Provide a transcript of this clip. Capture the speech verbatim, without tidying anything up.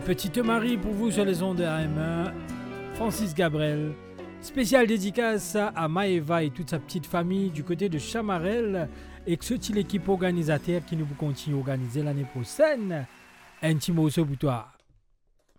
Petite Marie pour vous sur les ondes de R M un, Francis Gabriel. Spéciale dédicace à Maëva et toute sa petite famille du côté de Chamarel et que c'est l'équipe organisateur qui nous continue à organiser l'année prochaine. Un petit mot pour toi.